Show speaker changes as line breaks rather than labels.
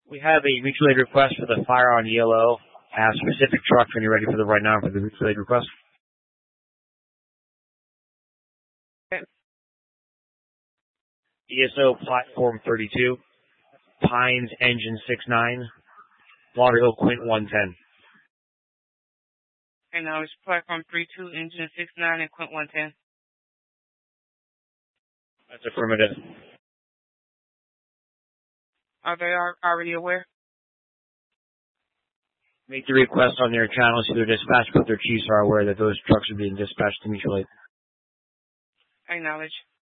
We have a mutual aid request for the fire on yellow. Specific truck when you're ready for the right now for the mutual aid request.
Okay.
ESO platform 32, Pines engine 69, Lauderhill Quint 110.
And now it's platform 32, engine 69, and Quint 110.
That's affirmative.
Are they already aware?
Make the request on their channels to their dispatch, but their chiefs are aware that those trucks are being dispatched to mutual aid.
Acknowledge.